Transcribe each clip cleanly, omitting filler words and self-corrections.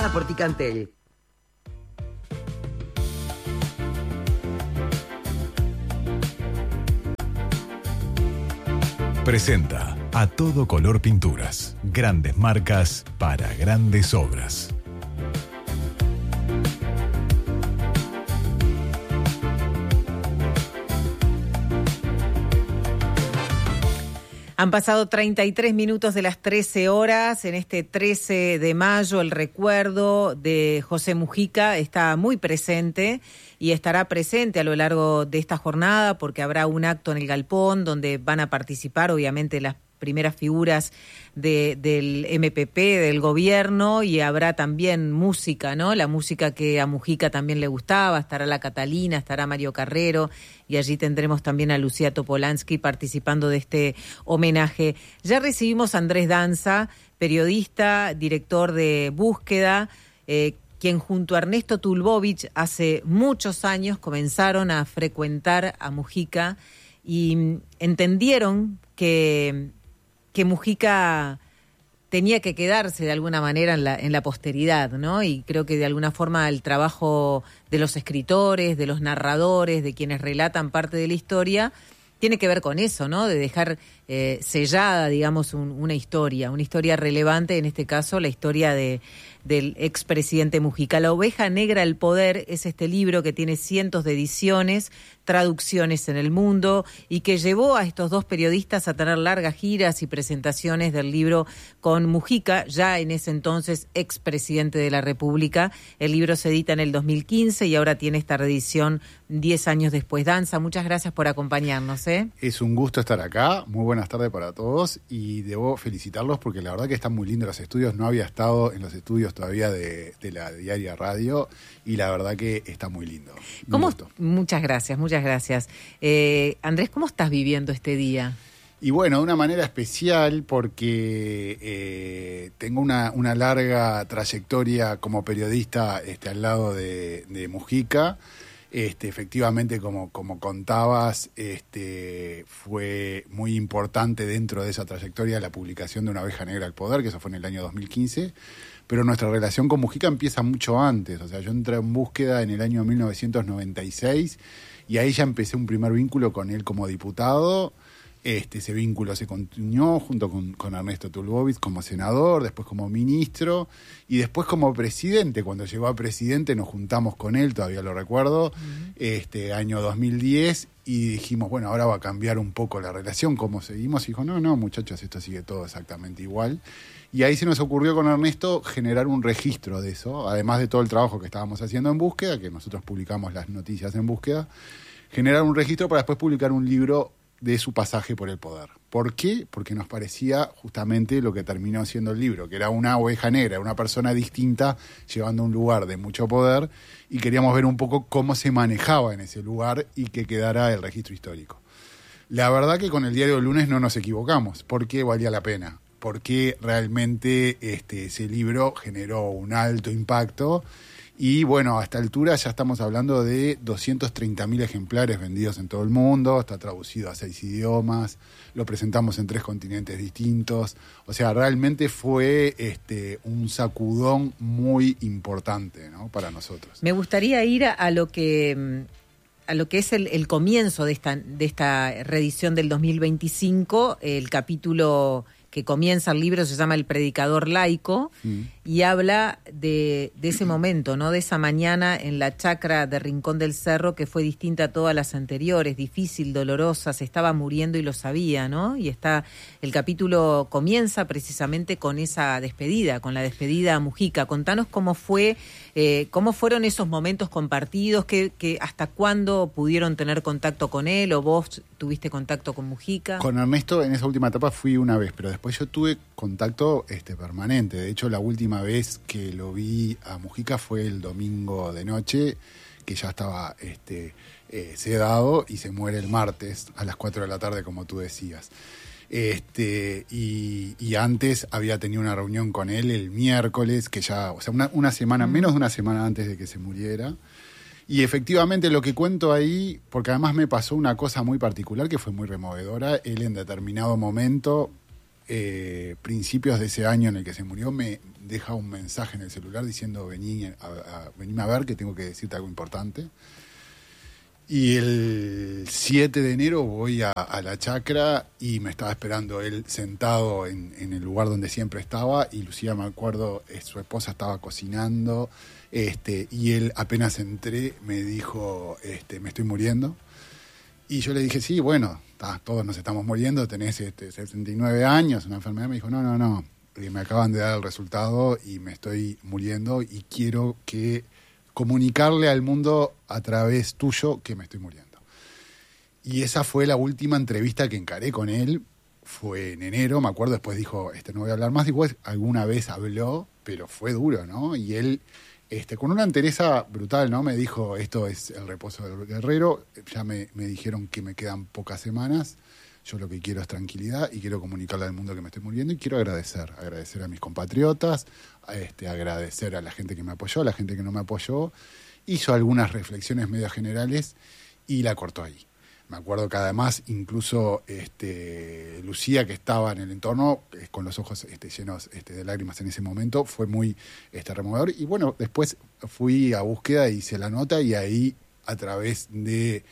pasa por Ticantel. Presenta A Todo Color Pinturas. Grandes marcas para grandes obras. Han pasado 33 minutos de las 13 horas. En este 13 de mayo el recuerdo de José Mujica está muy presente y estará presente a lo largo de esta jornada porque habrá un acto en el Galpón donde van a participar obviamente las primeras figuras del MPP, del gobierno, y habrá también música, ¿no? La música que a Mujica también le gustaba. Estará la Catalina, estará Mario Carrero, y allí tendremos también a Lucía Topolansky participando de este homenaje. Ya recibimos a Andrés Danza, periodista, director de Búsqueda, quien junto a Ernesto Tulbovich hace muchos años comenzaron a frecuentar a Mujica y entendieron que Mujica tenía que quedarse de alguna manera en la posteridad, ¿no? Y creo que de alguna forma el trabajo de los escritores, de los narradores, de quienes relatan parte de la historia, tiene que ver con eso, ¿no? De dejar sellada, digamos, una historia relevante, en este caso la historia del expresidente Mujica. La oveja negra del poder es este libro que tiene cientos de ediciones, traducciones en el mundo, y que llevó a estos dos periodistas a tener largas giras y presentaciones del libro con Mujica, ya en ese entonces expresidente de la República. El libro se edita en el 2015 y ahora tiene esta reedición 10 años después. Danza, muchas gracias por acompañarnos, ¿eh? Es un gusto estar acá, muy buenas tardes para todos, y debo felicitarlos porque la verdad que están muy lindos los estudios. No había estado en los estudios todavía de la Diaria Radio y la verdad que está muy lindo. Muchas gracias, muchas gracias. Andrés, ¿cómo estás viviendo este día? Y bueno, de una manera especial porque tengo una larga trayectoria como periodista al lado de Mujica. Efectivamente, como contabas, fue muy importante dentro de esa trayectoria la publicación de Una oveja negra al poder, que eso fue en el año 2015, pero nuestra relación con Mujica empieza mucho antes. O sea, yo entré en Búsqueda en el año 1996 y ahí ya empecé un primer vínculo con él como diputado. Ese vínculo se continuó junto con Ernesto Tulbovich como senador, después como ministro y después como presidente. Cuando llegó a presidente nos juntamos con él, todavía lo recuerdo, año 2010, y dijimos, bueno, ahora va a cambiar un poco la relación, ¿cómo seguimos? Y dijo, no, muchachos, esto sigue todo exactamente igual. Y ahí se nos ocurrió con Ernesto generar un registro de eso, además de todo el trabajo que estábamos haciendo en Búsqueda, que nosotros publicamos las noticias en Búsqueda, generar un registro para después publicar un libro de su pasaje por el poder. ¿Por qué? Porque nos parecía justamente lo que terminó siendo el libro, que era una oveja negra, una persona distinta llevando un lugar de mucho poder, y queríamos ver un poco cómo se manejaba en ese lugar y que quedara el registro histórico. La verdad que con el diario del lunes no nos equivocamos, porque valía la pena, porque realmente ese libro generó un alto impacto. Y bueno, a esta altura ya estamos hablando de 230.000 ejemplares vendidos en todo el mundo, está traducido a 6 idiomas, lo presentamos en 3 continentes distintos. O sea, realmente fue un sacudón muy importante, ¿no?, para nosotros. Me gustaría ir a lo que es el comienzo de esta reedición del 2025, el capítulo que comienza el libro se llama El predicador laico, y habla de ese momento, ¿no? De esa mañana en la chacra de Rincón del Cerro, que fue distinta a todas las anteriores, difícil, dolorosa, se estaba muriendo y lo sabía, ¿no? Y el capítulo comienza precisamente con esa despedida, con la despedida a Mujica. Contanos cómo fueron esos momentos compartidos, que hasta cuándo pudieron tener contacto con él, o vos tuviste contacto con Mujica. Con Ernesto en esa última etapa fui una vez, pero después yo tuve contacto permanente. De hecho, la última vez que lo vi a Mujica fue el domingo de noche, que ya estaba sedado, y se muere el martes a las 4 de la tarde, como tú decías. Y antes había tenido una reunión con él el miércoles, que ya, o sea, una semana, menos de una semana antes de que se muriera. Y efectivamente lo que cuento ahí, porque además me pasó una cosa muy particular que fue muy removedora. Él en determinado momento principios de ese año en el que se murió, me deja un mensaje en el celular diciendo venime a ver que tengo que decirte algo importante. Y el 7 de enero voy a la chacra y me estaba esperando él sentado en el lugar donde siempre estaba, y Lucía, me acuerdo, su esposa estaba cocinando, y él apenas entré me dijo, me estoy muriendo. Y yo le dije, sí, bueno, todos nos estamos muriendo, tenés 79 años, una enfermedad. Me dijo, no, me acaban de dar el resultado y me estoy muriendo y quiero comunicarle al mundo a través tuyo que me estoy muriendo. Y esa fue la última entrevista que encaré con él, fue en enero, me acuerdo. Después dijo, no voy a hablar más. Después alguna vez habló, pero fue duro, ¿no? Y él, con una entereza brutal, ¿no? Me dijo, esto es el reposo del guerrero, ya me dijeron que me quedan pocas semanas, yo lo que quiero es tranquilidad y quiero comunicarle al mundo que me estoy muriendo, y quiero agradecer a mis compatriotas, agradecer a la gente que me apoyó, a la gente que no me apoyó. Hizo algunas reflexiones medio generales y la cortó ahí. Me acuerdo que además incluso Lucía, que estaba en el entorno, con los ojos llenos de lágrimas en ese momento, fue muy removedor. Y bueno, después fui a búsqueda, hice la nota, y ahí, a través de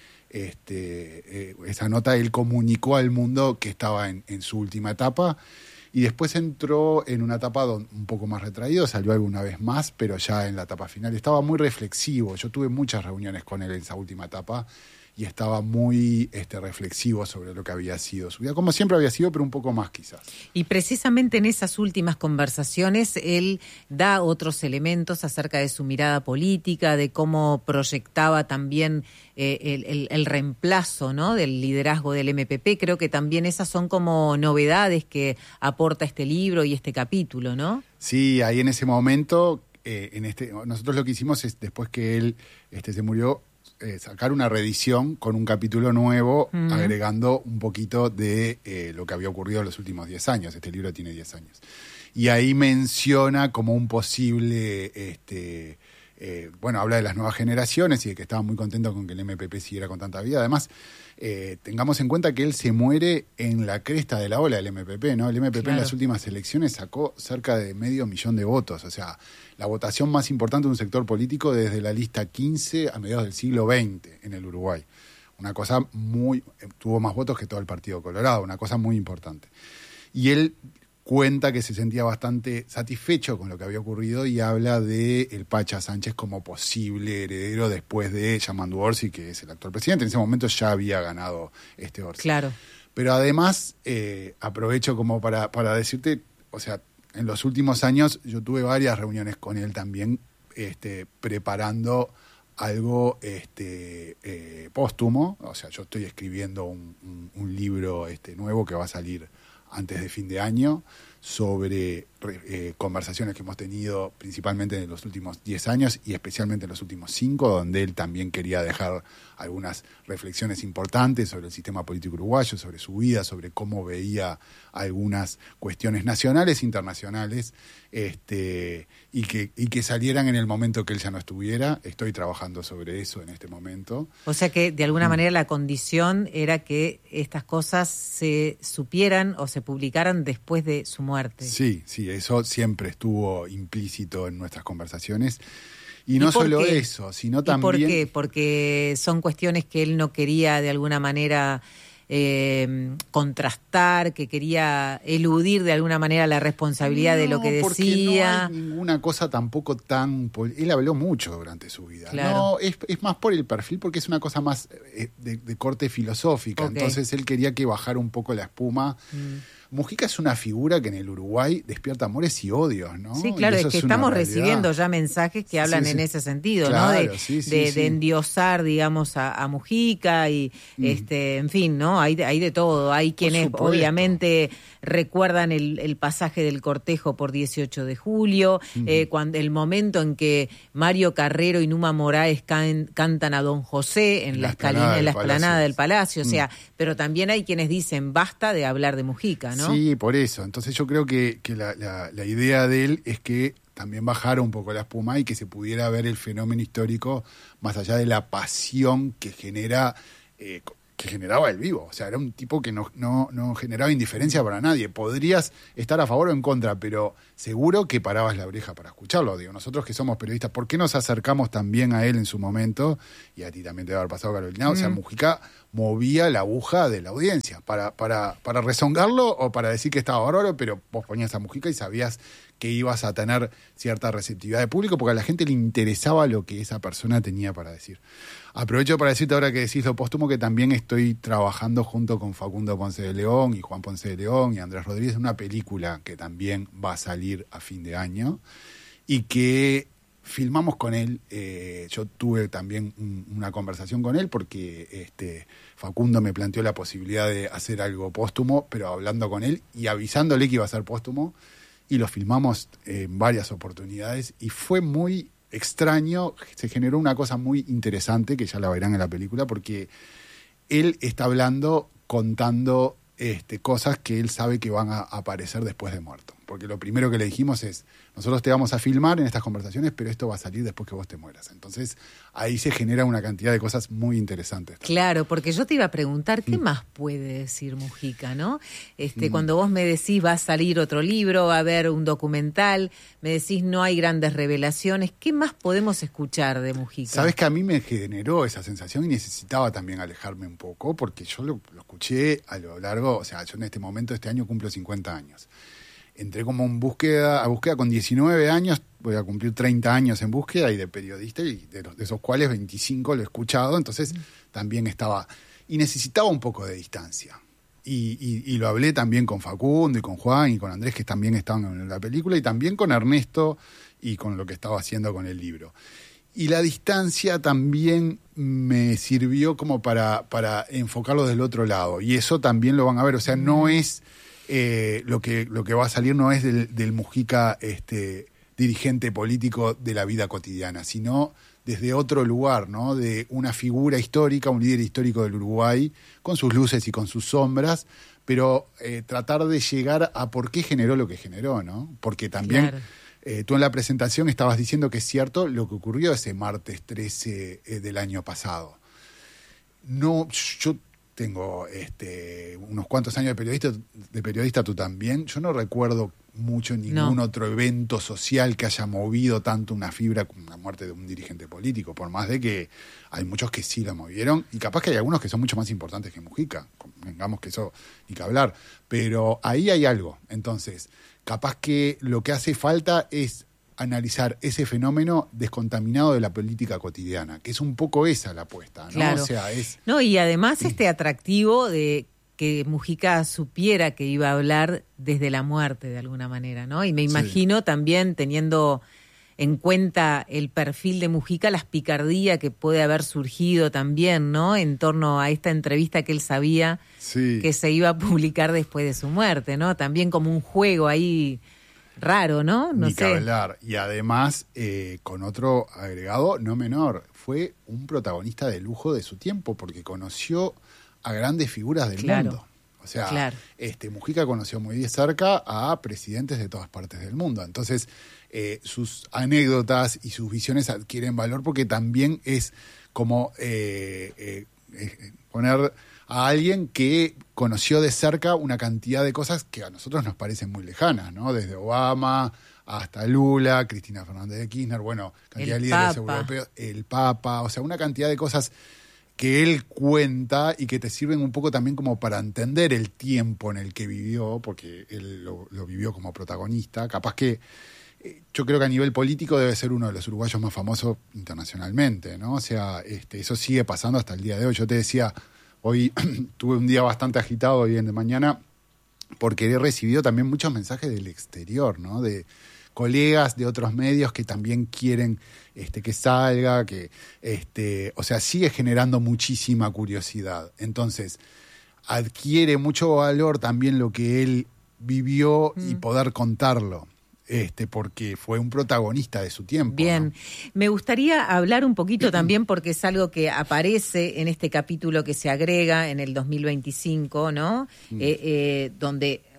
esa nota, él comunicó al mundo que estaba en su última etapa. Y después entró en una etapa un poco más retraído, salió alguna vez más, pero ya en la etapa final. Estaba muy reflexivo. Yo tuve muchas reuniones con él en esa última etapa y estaba muy reflexivo sobre lo que había sido su vida, como siempre había sido, pero un poco más quizás. Y precisamente en esas últimas conversaciones él da otros elementos acerca de su mirada política, de cómo proyectaba también el reemplazo, ¿no?, del liderazgo del MPP. Creo que también esas son como novedades que aporta este libro y este capítulo, ¿no? Sí, ahí en ese momento, nosotros lo que hicimos es, después que él se murió, sacar una reedición con un capítulo nuevo, agregando un poquito de lo que había ocurrido en los últimos 10 años. Este libro tiene 10 años. Y ahí menciona como un posible, habla de las nuevas generaciones y de que estaba muy contento con que el MPP siguiera con tanta vida. Además, tengamos en cuenta que él se muere en la cresta de la ola del MPP, ¿no? El MPP, claro, en las últimas elecciones sacó cerca de 500.000 de votos, o sea, la votación más importante de un sector político desde la lista 15 a mediados del siglo XX en el Uruguay. Una cosa tuvo más votos que todo el Partido Colorado, una cosa muy importante. Y él cuenta que se sentía bastante satisfecho con lo que había ocurrido y habla de el Pacha Sánchez como posible heredero después de Yamandu Orsi, que es el actual presidente. En ese momento ya había ganado Orsi. Claro. Pero además, aprovecho como para decirte, o sea, en los últimos años yo tuve varias reuniones con él también, preparando algo póstumo. O sea, yo estoy escribiendo un libro nuevo que va a salir antes de fin de año, sobre conversaciones que hemos tenido principalmente en los últimos 10 años y especialmente en los últimos 5, donde él también quería dejar algunas reflexiones importantes sobre el sistema político uruguayo, sobre su vida, sobre cómo veía algunas cuestiones nacionales e internacionales, y que salieran en el momento que él ya no estuviera. Estoy trabajando sobre eso en este momento. O sea que de alguna manera la condición era que estas cosas se supieran o se publicaran después de su muerte. Sí, eso siempre estuvo implícito en nuestras conversaciones. Y no solo eso, sino también... ¿Por qué? Porque son cuestiones que él no quería de alguna manera contrastar, que quería eludir de alguna manera la responsabilidad de lo que decía. No hay ninguna cosa tampoco tan... Él habló mucho durante su vida. Claro. No, es más por el perfil, porque es una cosa más de corte filosófica. Okay. Entonces él quería que bajara un poco la espuma. Mujica es una figura que en el Uruguay despierta amores y odios, ¿no? Sí, claro, es que estamos recibiendo ya mensajes que hablan en ese sentido, claro, ¿no? De endiosar, digamos, a Mujica y, en fin, ¿no? Hay de todo. Hay quienes, obviamente, recuerdan el pasaje del cortejo por 18 de julio, cuando el momento en que Mario Carrero y Numa Moraes cantan a Don José en la explanada del Palacio, o sea, pero también hay quienes dicen, basta de hablar de Mujica, ¿no? Sí, por eso. Entonces yo creo que la idea de él es que también bajara un poco la espuma y que se pudiera ver el fenómeno histórico más allá de la pasión que genera que generaba el vivo. O sea, era un tipo que no generaba indiferencia para nadie. Podrías estar a favor o en contra, pero seguro que parabas la oreja para escucharlo. Digo, nosotros que somos periodistas, ¿por qué nos acercamos también a él en su momento? Y a ti también te debe haber pasado, Carolina. O sea, Mujica movía la aguja de la audiencia para rezongarlo o para decir que estaba bárbaro, pero vos ponías a Mujica y sabías que ibas a tener cierta receptividad de público porque a la gente le interesaba lo que esa persona tenía para decir. Aprovecho para decirte ahora que decís lo póstumo que también estoy trabajando junto con Facundo Ponce de León y Juan Ponce de León y Andrés Rodríguez en una película que también va a salir a fin de año y que filmamos con él. Yo tuve también una conversación con él porque Facundo me planteó la posibilidad de hacer algo póstumo, pero hablando con él y avisándole que iba a ser póstumo, y lo filmamos en varias oportunidades y fue muy extraño. Se generó una cosa muy interesante que ya la verán en la película porque él está contando cosas que él sabe que van a aparecer después de muerto. Porque lo primero que le dijimos es, nosotros te vamos a filmar en estas conversaciones, pero esto va a salir después que vos te mueras. Entonces, ahí se genera una cantidad de cosas muy interesantes. Claro, porque yo te iba a preguntar, ¿qué más puede decir Mujica, no? Cuando vos me decís, va a salir otro libro, va a haber un documental, me decís, no hay grandes revelaciones, ¿qué más podemos escuchar de Mujica? Sabes que a mí me generó esa sensación y necesitaba también alejarme un poco, porque yo lo escuché a lo largo, o sea, yo en este momento, este año cumplo 50 años. Entré como a búsqueda con 19 años, voy a cumplir 30 años en búsqueda y de periodista, y de esos cuales 25 lo he escuchado, entonces también estaba, y necesitaba un poco de distancia. Y lo hablé también con Facundo y con Juan y con Andrés, que también estaban en la película, y también con Ernesto y con lo que estaba haciendo con el libro. Y la distancia también me sirvió como para enfocarlo del otro lado, y eso también lo van a ver, o sea, no es... lo que va a salir no es del Mujica dirigente político de la vida cotidiana, sino desde otro lugar, ¿no? De una figura histórica, un líder histórico del Uruguay, con sus luces y con sus sombras, pero tratar de llegar a por qué generó lo que generó, ¿no? Porque también tú en la presentación estabas diciendo que es cierto lo que ocurrió ese martes 13 del año pasado. No, yo tengo unos cuantos años de periodista, tú también. Yo no recuerdo mucho ningún otro evento social que haya movido tanto una fibra como la muerte de un dirigente político, por más de que hay muchos que sí lo movieron, y capaz que hay algunos que son mucho más importantes que Mujica, vengamos que eso ni que hablar, pero ahí hay algo. Entonces, capaz que lo que hace falta es analizar ese fenómeno descontaminado de la política cotidiana, que es un poco esa la apuesta, ¿no? Claro. O sea, es... No, y además atractivo de que Mujica supiera que iba a hablar desde la muerte de alguna manera, ¿no? Y me imagino también teniendo en cuenta el perfil de Mujica, las picardías que puede haber surgido también, ¿no? En torno a esta entrevista que él sabía que se iba a publicar después de su muerte, ¿no? También como un juego ahí raro, ¿no? No Ni sé. que hablar. Y además, con otro agregado no menor, fue un protagonista de lujo de su tiempo, porque conoció a grandes figuras del mundo. O sea, Mujica conoció muy de cerca a presidentes de todas partes del mundo. Entonces, sus anécdotas y sus visiones adquieren valor porque también es como poner a alguien que conoció de cerca una cantidad de cosas que a nosotros nos parecen muy lejanas, ¿no? Desde Obama hasta Lula, Cristina Fernández de Kirchner, bueno, cantidad de líderes europeos, el Papa, o sea, una cantidad de cosas que él cuenta y que te sirven un poco también como para entender el tiempo en el que vivió, porque él lo vivió como protagonista. Capaz que yo creo que a nivel político debe ser uno de los uruguayos más famosos internacionalmente, ¿no? O sea, eso sigue pasando hasta el día de hoy. Yo te decía, hoy tuve un día bastante agitado hoy en de mañana porque he recibido también muchos mensajes del exterior, ¿no? De colegas de otros medios que también quieren que salga, que o sea, sigue generando muchísima curiosidad. Entonces, adquiere mucho valor también lo que él vivió y poder contarlo. Porque fue un protagonista de su tiempo. Bien, ¿no? Me gustaría hablar un poquito también, porque es algo que aparece en este capítulo que se agrega en el 2025, ¿no? Donde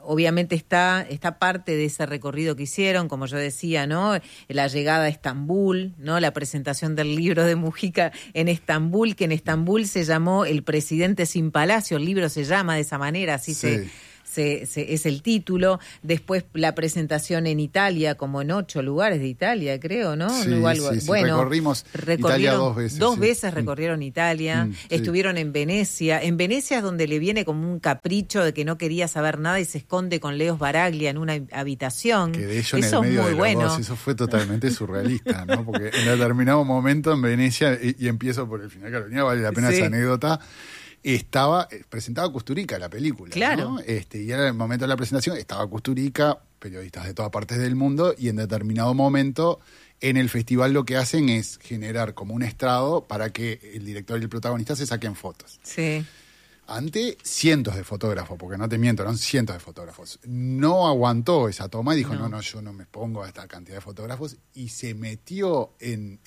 obviamente está parte de ese recorrido que hicieron, como yo decía, ¿no? La llegada a Estambul, ¿no? La presentación del libro de Mujica en Estambul, que en Estambul se llamó El presidente sin palacio, el libro se llama de esa manera, así Sí. es el título. Después la presentación en Italia, como en 8 lugares de Italia, creo, ¿no? Sí, sí. Bueno, recorrimos Italia 2 veces. 2 sí. veces recorrieron Italia, Sí. estuvieron en Venecia. En Venecia es donde le viene como un capricho de que no quería saber nada y se esconde con Leos Baraglia en una habitación. Que de hecho eso en el medio es muy de los bueno. dos, eso fue totalmente surrealista, ¿no? Porque en determinado momento en Venecia, y empiezo por el final, Carolina, vale la pena Sí. esa anécdota, presentaba Kusturica la película, Claro. ¿no? Y era el momento de la presentación, estaba Kusturica, periodistas de todas partes del mundo, y en determinado momento en el festival lo que hacen es generar como un estrado para que el director y el protagonista se saquen fotos. Sí. Ante cientos de fotógrafos, porque no te miento, eran cientos de fotógrafos. No aguantó esa toma y dijo, no, yo no me pongo a esta cantidad de fotógrafos, y se metió en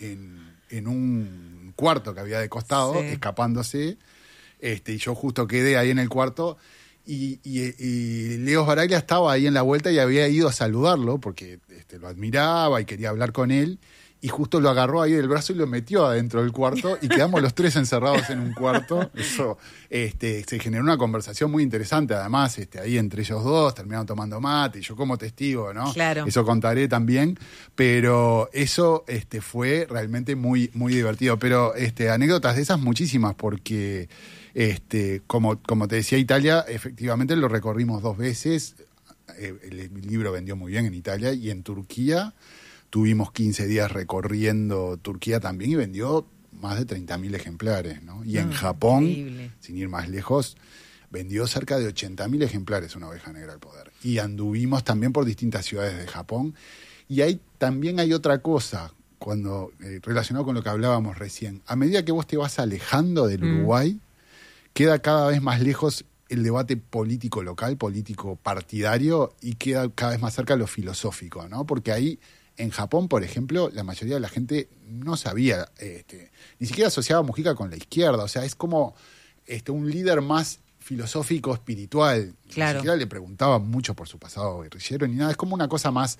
un cuarto que había de costado, Sí. escapándose, y yo justo quedé ahí en el cuarto, y Leos Baraglia estaba ahí en la vuelta y había ido a saludarlo, porque lo admiraba y quería hablar con él, y justo lo agarró ahí del brazo y lo metió adentro del cuarto, y quedamos los tres encerrados en un cuarto. Eso, se generó una conversación muy interesante, además, ahí entre ellos dos, terminaron tomando mate, y yo como testigo, ¿no? Claro. Eso contaré también, pero eso fue realmente muy, muy divertido. Pero anécdotas de esas muchísimas, porque como te decía, Italia, efectivamente lo recorrimos 2 veces. El libro vendió muy bien en Italia, y en Turquía tuvimos 15 días recorriendo Turquía también, y vendió más de 30.000 ejemplares, ¿no? Y en Japón, increíble. sin ir más lejos, vendió cerca de 80.000 ejemplares Una oveja negra al poder. Y anduvimos también por distintas ciudades de Japón. Y ahí también hay otra cosa, relacionado con lo que hablábamos recién. A medida que vos te vas alejando del Uruguay, queda cada vez más lejos el debate político local, político partidario, y queda cada vez más cerca lo filosófico, ¿no? Porque ahí, en Japón, por ejemplo, la mayoría de la gente no sabía, ni siquiera asociaba a Mujica con la izquierda. O sea, es como un líder más filosófico, espiritual. Claro. Ni siquiera le preguntaba mucho por su pasado guerrillero ni nada. Es como una cosa más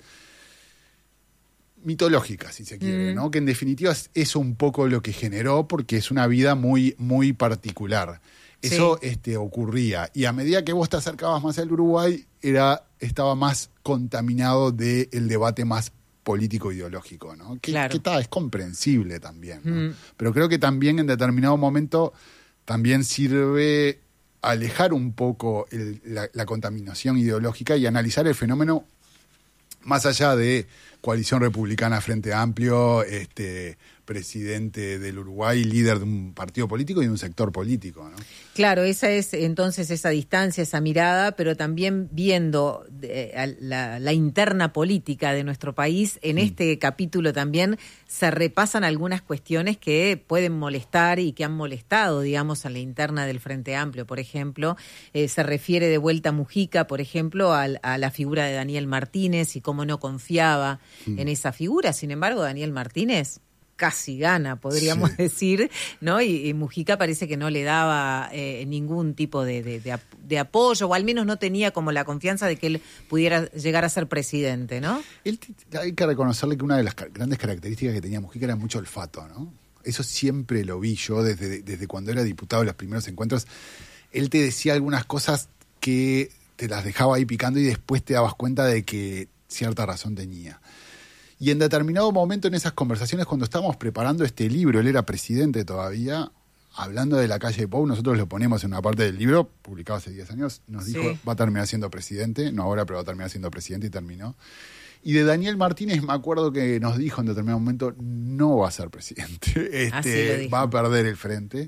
mitológica, si se quiere, ¿no? Que en definitiva es eso un poco lo que generó, porque es una vida muy, muy particular. Eso ocurría. Y a medida que vos te acercabas más al Uruguay, estaba más contaminado del debate más político-ideológico, ¿no? Claro. Es comprensible también, ¿no? Pero creo que también en determinado momento también sirve alejar un poco la contaminación ideológica y analizar el fenómeno más allá de coalición republicana, Frente Amplio, presidente del Uruguay, líder de un partido político y de un sector político, ¿no? Claro, esa es entonces esa distancia, esa mirada, pero también viendo la interna política de nuestro país. En este capítulo también se repasan algunas cuestiones que pueden molestar y que han molestado, digamos, a la interna del Frente Amplio. Por ejemplo, se refiere de vuelta a Mujica, por ejemplo, a la figura de Daniel Martínez y cómo no confiaba en esa figura. Sin embargo, Daniel Martínez casi gana, podríamos decir, ¿no? Y Mujica parece que no le daba ningún tipo de apoyo, o al menos no tenía como la confianza de que él pudiera llegar a ser presidente, ¿no? Hay que reconocerle que una de las grandes características que tenía Mujica era mucho olfato, ¿no? Eso siempre lo vi yo desde cuando era diputado en los primeros encuentros. Él te decía algunas cosas que te las dejaba ahí picando y después te dabas cuenta de que cierta razón tenía. Y en determinado momento en esas conversaciones, cuando estábamos preparando este libro, él era presidente todavía, hablando de la calle Pou, nosotros lo ponemos en una parte del libro, publicado hace 10 años, nos dijo, va a terminar siendo presidente, no ahora, pero va a terminar siendo presidente, y terminó. Y de Daniel Martínez me acuerdo que nos dijo en determinado momento, no va a ser presidente, va a perder el frente.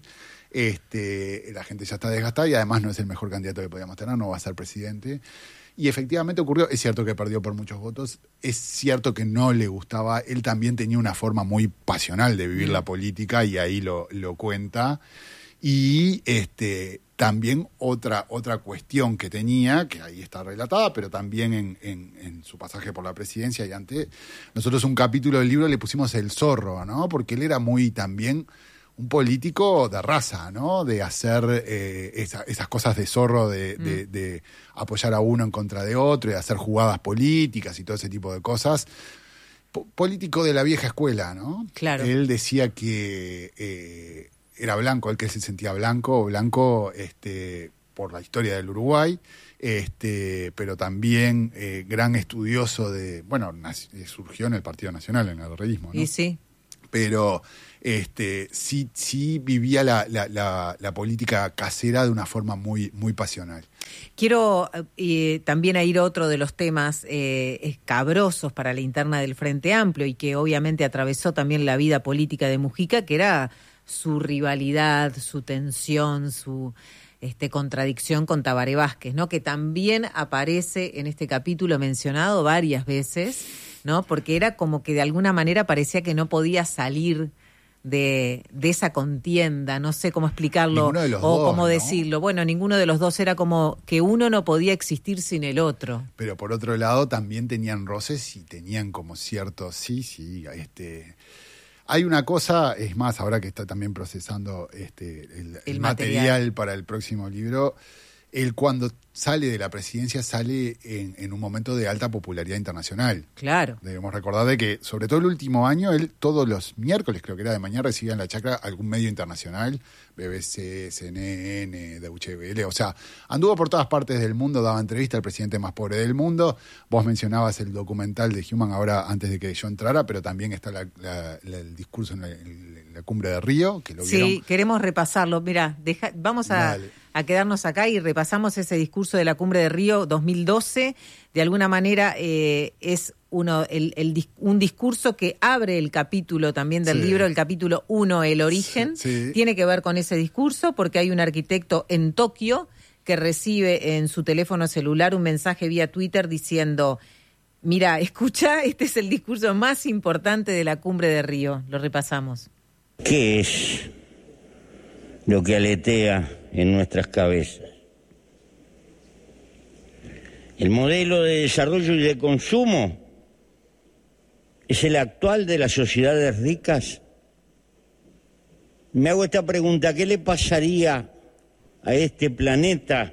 La gente ya está desgastada y además no es el mejor candidato que podíamos tener, no va a ser presidente. Y efectivamente ocurrió, es cierto que perdió por muchos votos, es cierto que no le gustaba, él también tenía una forma muy pasional de vivir la política y ahí lo cuenta. Y también otra cuestión que tenía, que ahí está relatada, pero también en su pasaje por la presidencia y antes, nosotros un capítulo del libro le pusimos El Zorro, ¿no? Porque él era muy también un político de raza, ¿no? De hacer esas cosas de zorro, de apoyar a uno en contra de otro, de hacer jugadas políticas y todo ese tipo de cosas. Político de la vieja escuela, ¿no? Claro. Él decía que era blanco, él que se sentía blanco por la historia del Uruguay, pero también gran estudioso surgió en el Partido Nacional, en el herrerismo, ¿no? Y sí. Pero sí vivía la política casera de una forma muy, muy pasional. Quiero también ir a otro de los temas escabrosos para la interna del Frente Amplio y que obviamente atravesó también la vida política de Mujica, que era su rivalidad, su tensión, su contradicción con Tabaré Vázquez, ¿no? Que también aparece en este capítulo mencionado varias veces, ¿no? Porque era como que de alguna manera parecía que no podía salir de esa contienda, no sé cómo explicarlo o cómo decirlo. Bueno, ninguno de los dos, era como que uno no podía existir sin el otro. Pero por otro lado también tenían roces y tenían como cierto, hay una cosa, es más, ahora que está también procesando el material para el próximo libro, él cuando sale de la presidencia sale en un momento de alta popularidad internacional. Claro. Debemos recordar de que, sobre todo el último año, él todos los miércoles, creo que era de mañana, recibía en la chacra algún medio internacional, BBC, CNN, Deutsche Welle, o sea, anduvo por todas partes del mundo, daba entrevista al presidente más pobre del mundo. Vos mencionabas el documental de Human ahora antes de que yo entrara, pero también está el discurso en la cumbre de Río, que lo vieron. Sí, queremos repasarlo. Mirá, vamos a quedarnos acá y repasamos ese discurso de la Cumbre de Río 2012. De alguna manera es un discurso que abre el capítulo también del libro, el capítulo 1, El origen. Sí. Tiene que ver con ese discurso porque hay un arquitecto en Tokio que recibe en su teléfono celular un mensaje vía Twitter diciendo: mira, escucha, este es el discurso más importante de la Cumbre de Río. Lo repasamos. ¿Qué es lo que aletea en nuestras cabezas? ¿El modelo de desarrollo y de consumo es el actual de las sociedades ricas? Me hago esta pregunta: ¿qué le pasaría a este planeta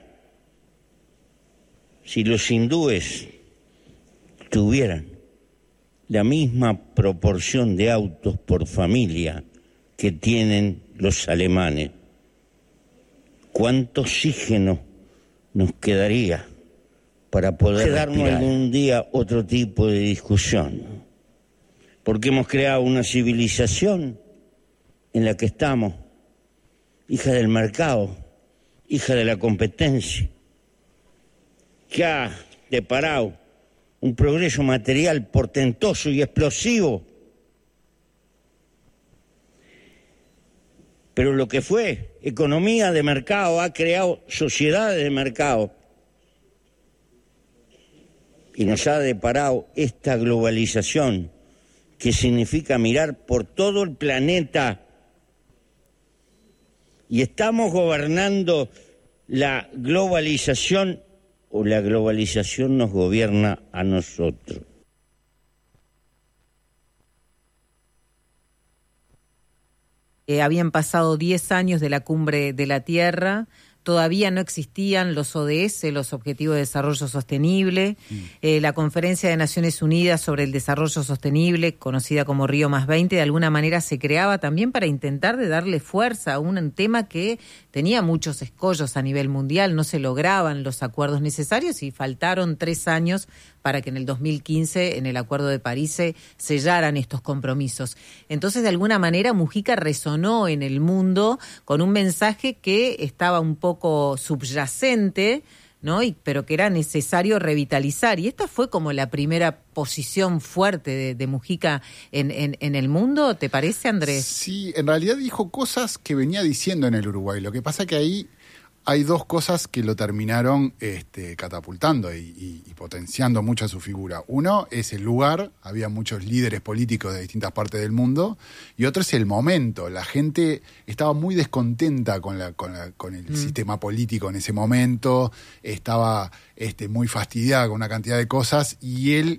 si los hindúes tuvieran la misma proporción de autos por familia que tienen los alemanes? ¿Cuánto oxígeno nos quedaría para poder darnos algún día otro tipo de discusión? Porque hemos creado una civilización en la que estamos, hija del mercado, hija de la competencia, que ha deparado un progreso material portentoso y explosivo. Pero lo que fue economía de mercado ha creado sociedades de mercado y nos ha deparado esta globalización que significa mirar por todo el planeta, y estamos gobernando la globalización o la globalización nos gobierna a nosotros. Habían pasado 10 años de la Cumbre de la Tierra, todavía no existían los ODS, los Objetivos de Desarrollo Sostenible. La Conferencia de Naciones Unidas sobre el Desarrollo Sostenible, conocida como Río +20, de alguna manera se creaba también para intentar de darle fuerza a un tema que tenía muchos escollos a nivel mundial, no se lograban los acuerdos necesarios y faltaron 3 años para que en el 2015, en el Acuerdo de París, se sellaran estos compromisos. Entonces, de alguna manera, Mujica resonó en el mundo con un mensaje que estaba un poco subyacente, ¿no? Pero que era necesario revitalizar. Y esta fue como la primera posición fuerte de Mujica en el mundo, ¿te parece, Andrés? Sí, en realidad dijo cosas que venía diciendo en el Uruguay. Lo que pasa que ahí hay dos cosas que lo terminaron catapultando y potenciando mucho a su figura. Uno es el lugar, había muchos líderes políticos de distintas partes del mundo, y otro es el momento. La gente estaba muy descontenta con el sistema político en ese momento, estaba muy fastidiada con una cantidad de cosas, y él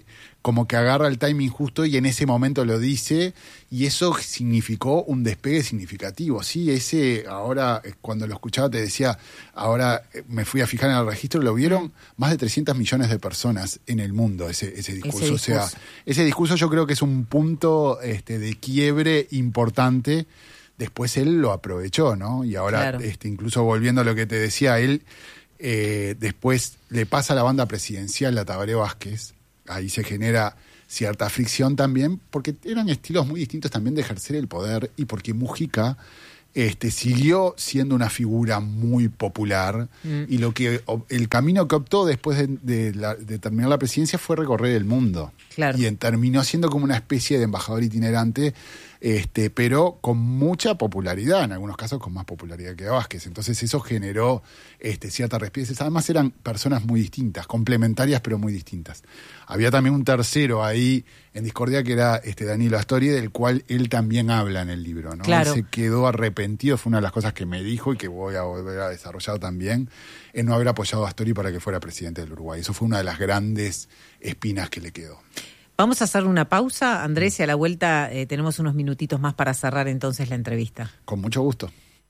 como que agarra el timing justo y en ese momento lo dice, y eso significó un despegue significativo. Sí, ese, ahora cuando lo escuchaba te decía, ahora me fui a fijar en el registro, lo vieron más de 300 millones de personas en el mundo, ese discurso. O sea, ese discurso yo creo que es un punto de quiebre importante. Después él lo aprovechó, ¿no? Y ahora, claro, incluso volviendo a lo que te decía, él después le pasa a la banda presidencial a Tabaré Vázquez. Ahí se genera cierta fricción también, porque eran estilos muy distintos también de ejercer el poder, y porque Mujica siguió siendo una figura muy popular, y el camino que optó después de terminar la presidencia fue recorrer el mundo. Claro. Y terminó siendo como una especie de embajador itinerante, pero con mucha popularidad, en algunos casos con más popularidad que Vázquez. Entonces eso generó cierta respiros. Además eran personas muy distintas, complementarias pero muy distintas. Había también un tercero ahí en discordia que era Danilo Astori, del cual él también habla en el libro, ¿no? Claro. Él se quedó arrepentido, fue una de las cosas que me dijo y que voy a volver a desarrollar también, en no haber apoyado a Astori para que fuera presidente del Uruguay. Eso fue una de las grandes espinas que le quedó. Vamos a hacer una pausa, Andrés, y a la vuelta tenemos unos minutitos más para cerrar entonces la entrevista. Con mucho gusto.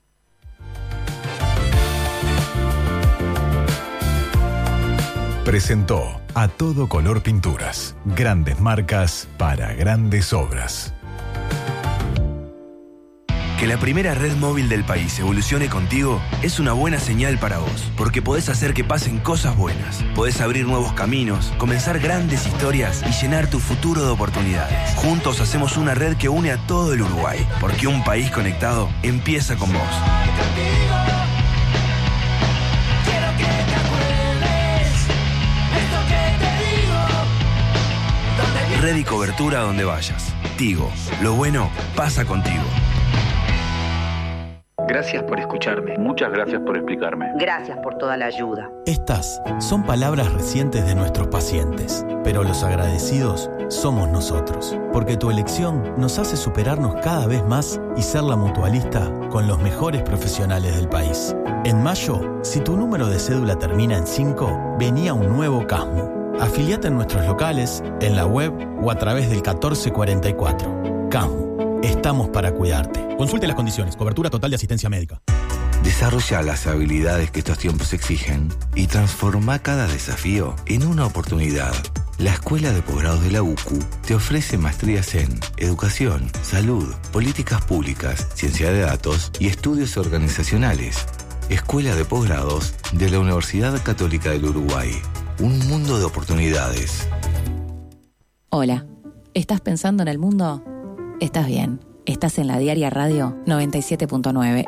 Presentó A Todo Color Pinturas. Grandes marcas para grandes obras. Que la primera red móvil del país evolucione contigo es una buena señal para vos, porque podés hacer que pasen cosas buenas, podés abrir nuevos caminos, comenzar grandes historias y llenar tu futuro de oportunidades. Juntos hacemos una red que une a todo el Uruguay, porque un país conectado empieza con vos. Red y cobertura donde vayas. Tigo, lo bueno pasa contigo. Gracias por escucharme. Muchas gracias por explicarme. Gracias por toda la ayuda. Estas son palabras recientes de nuestros pacientes, pero los agradecidos somos nosotros, porque tu elección nos hace superarnos cada vez más y ser la mutualista con los mejores profesionales del país. En mayo, si tu número de cédula termina en 5, venía un nuevo CASMU. Afiliate en nuestros locales, en la web o a través del 1444. CASMU. Estamos para cuidarte. Consulte las condiciones. Cobertura total de asistencia médica. Desarrolla las habilidades que estos tiempos exigen y transforma cada desafío en una oportunidad. La Escuela de Posgrados de la UCU te ofrece maestrías en Educación, Salud, Políticas Públicas, Ciencia de Datos y Estudios Organizacionales. Escuela de Posgrados de la Universidad Católica del Uruguay. Un mundo de oportunidades. Hola, ¿estás pensando en el mundo? Estás bien. Estás en la Diaria Radio 97.9.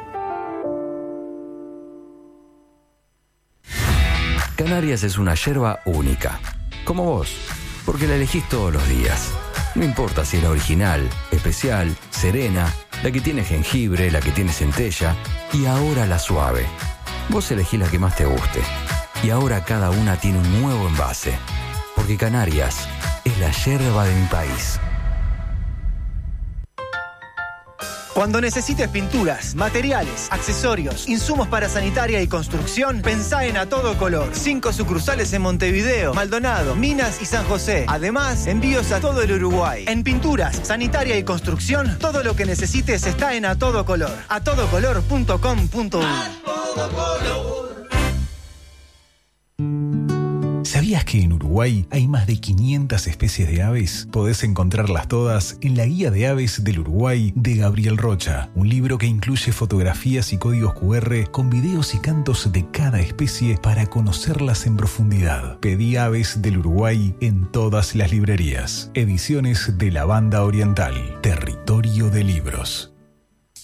Canarias es una yerba única, como vos, porque la elegís todos los días. No importa si es la original, especial, serena, la que tiene jengibre, la que tiene centella y ahora la suave. Vos elegís la que más te guste. Y ahora cada una tiene un nuevo envase, porque Canarias es la yerba de mi país. Cuando necesites pinturas, materiales, accesorios, insumos para sanitaria y construcción, pensá en A Todo Color. 5 sucursales en Montevideo, Maldonado, Minas y San José. Además, envíos a todo el Uruguay. En pinturas, sanitaria y construcción, todo lo que necesites está en A Todo Color. atodocolor.com.uy. ¿Sabías que en Uruguay hay más de 500 especies de aves? Podés encontrarlas todas en la Guía de Aves del Uruguay de Gabriel Rocha, un libro que incluye fotografías y códigos QR con videos y cantos de cada especie para conocerlas en profundidad. Pedí Aves del Uruguay en todas las librerías. Ediciones de la Banda Oriental, Territorio de Libros.